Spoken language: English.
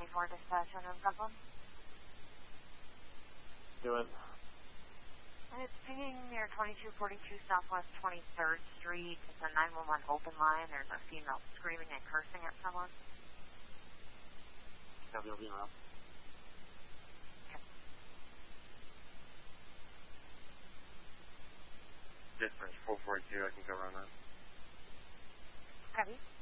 24 dispatch on a problem. Do it. It's pinging near 2242 Southwest 23rd Street. It's a 911 open line. There's a female screaming and cursing at someone. Copy, I'll be around. Dispatch 442, I can go around that. Copy.